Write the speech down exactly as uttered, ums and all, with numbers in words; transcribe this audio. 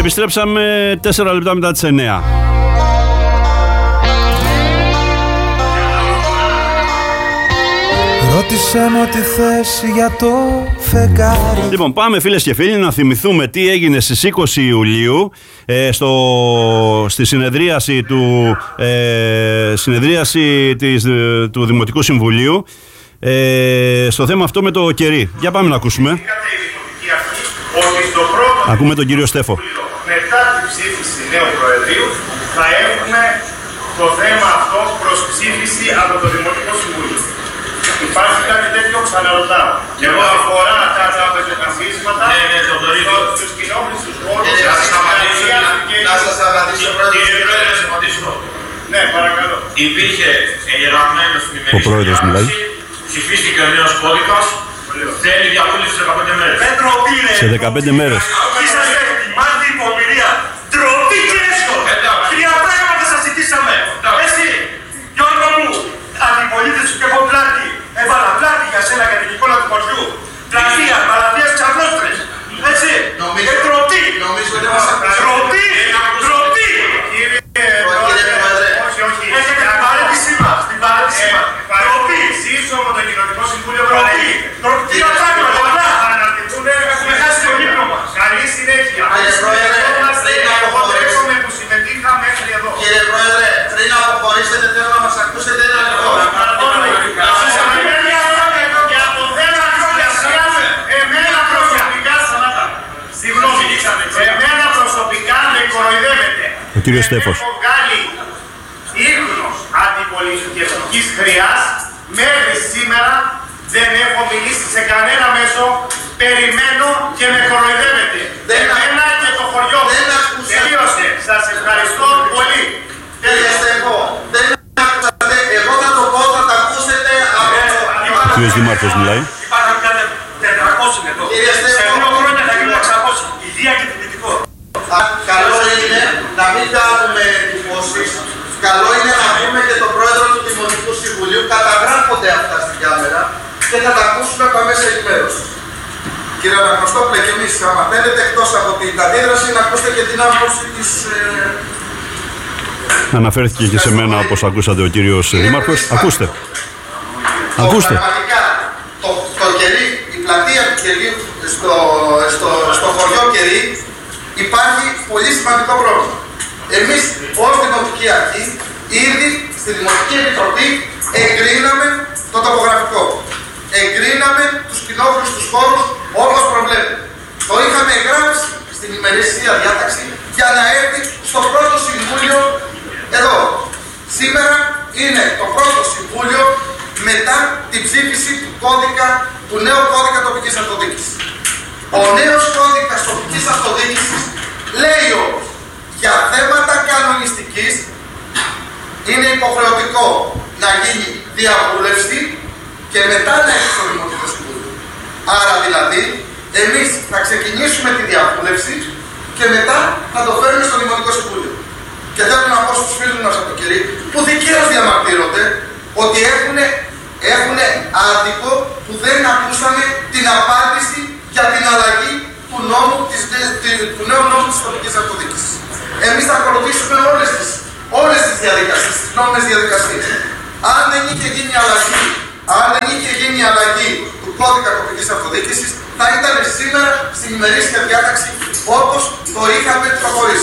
Επιστρέψαμε τέσσερα λεπτά μετά τις εννιά. Ρώτησε μου τι θες για το φεγγάρι. Λοιπόν, πάμε φίλες και φίλοι να θυμηθούμε τι έγινε στις είκοσι Ιουλίου ε, στο, στη συνεδρίαση, του, ε, συνεδρίαση της, του Δημοτικού Συμβουλίου ε, στο θέμα αυτό με το κερί. Για πάμε να ακούσουμε. Ακούμε τον κύριο Στέφο. Μετά την ψήφιση νέου Προεδρείου θα έχουμε το θέμα αυτό προς ψήφιση από το Δημοτικό Συμβούλιο. Υπάρχει κάτι τέτοιο, ξαναρωτάω. Και εγώ αφορά τα τραπεζοκαθίσματα στους κοινόχρηστους χώρους. Να σας απαντήσω πρώτα. Κύριε Πρόεδρε, να σας απαντήσω. Ναι, παρακαλώ. Υπήρχε εγγεγραμμένο στην Ο πρόεδρος μιλάει. Ψηφίστηκε ο νέος κώδικας. Θέλει διαβούλευση σε δεκαπέντε μέρες. Δεν τροπή, ρε. Σε δεκαπέντε μέρες. Είσαστε ετοιμάτη υπομοιρία. Τροπή και έστω. Τρία πράγματα σας ζητήσαμε. Εσύ, Γιώργο μου, αντιπολίτες σου και εγώ πλάτη. Έβαλα πλάτη για σένα για την εικόνα του χωριού. Πλατεία, μαλατίας και απλόστρες. Έτσι. Και τροπή. Νομίζω ότι μας ακούσατε. Τροπή. Τροπή. Κύριε Πρόεδρε. Όχι, όχι. Έχετε την παρέτησή μας. Την παρέτησή μας. Τροπή. Ζήσω από το Κοινοτικό Συμβούλιο. Τροπή. Τροπή. Τρία πράγματα. Έχουμε χάσει το ύπνο μας. Καλή συνέχεια. Κύριε Πρόεδρε, πριν αποχωρήσετε που συμμετείχα μέχρι εδώ. Κύριε Πρόεδρε, πριν αποχωρήσετε θέλω να μας ακούσετε ένα λεπτό. Εμένα προσωπικά, συγγνώμη, εμένα προσωπικά με κοροϊδεύετε. Ο κύριος Στέφος. Έχω βγάλει ίχνος αντιπολιτευτικής χρειάς. Μέχρι σήμερα δεν έχω μιλήσει σε κανένα μέσο. Περιμένω και με κοροϊδεύετε. Εμένα και το χωριό μου. Τελείωσε. Σας ευχαριστώ πολύ. Κύριε Στέφο, δεν ακούσατε. Εγώ θα το πω, θα τα ακούσετε από το... Ο κύριος Δήμαρχος μιλάει. Υπάρχουν κάτι τετρακόσια εδώ. Κύριε Στέφο, σε δύο χρόνια θα γίνουν εξακόσια. Υγεία και τιμητικό. Καλό είναι να μην κάνουμε εντυπώσεις. Καλό είναι να πούμε και τον πρόεδρο του Δημοτικού Συμβουλίου. Καταγράφονται αυτά στην κάμερα και θα τα ακούσουμε από μέσα ενημέρωση. Κύριε Αναγνωστόπουλε, και εμείς άμα θέλετε εκτός από την αντίδραση να ακούσετε και την άποψη της... Ε... Αναφέρθηκε και σε μένα όπως ακούσατε ο κύριος Δήμαρχος. Ακούστε. Ακούστε. Πραγματικά, το, το κερί, η πλατεία του κερί στο, στο, στο χωριό Κερί υπάρχει πολύ σημαντικό πρόβλημα. Εμείς ως Δημοτική Αρχή ήδη στη Δημοτική Επιτροπή εγκρίναμε το τοπογραφικό. Εγκρίναμε τους κοινόχρηστους χώρους όπως προβλέπεται. Το είχαμε γράψει στην ημερήσια διάταξη για να έρθει στο πρώτο συμβούλιο εδώ. Σήμερα είναι το πρώτο συμβούλιο μετά την ψήφιση του κώδικα, του νέου κώδικα τοπικής αυτοδιοίκησης. Ο νέος κώδικας τοπικής αυτοδιοίκησης λέει όμως για θέματα κανονιστικής είναι υποχρεωτικό να γίνει διαβούλευση και μετά να έχει το Δημοτικό Συμβούλιο. Άρα δηλαδή, εμείς θα ξεκινήσουμε τη διαβούλευση και μετά θα το φέρουμε στο Δημοτικό Συμβούλιο. Και θέλω να πω στους φίλους μας από το Κερί, που δικαίως διαμαρτύρονται ότι έχουν, έχουν άδικο που δεν ακούσαμε την απάντηση για την αλλαγή του, νόμου, της, του νέου νόμου της τοπικής αυτοδιοίκησης. Εμείς θα ακολουθήσουμε όλες τις, όλες τις διαδικασίες, τις νόμιμες διαδικασίες. Αν δεν είχε γίνει αλλαγή, αν δεν είχε γίνει αλλαγή του κώδικα τοπικής αυτοδιοίκησης, θα ήταν σήμερα στην ημερήσια διάταξη όπως το είχαμε προχωρήσει.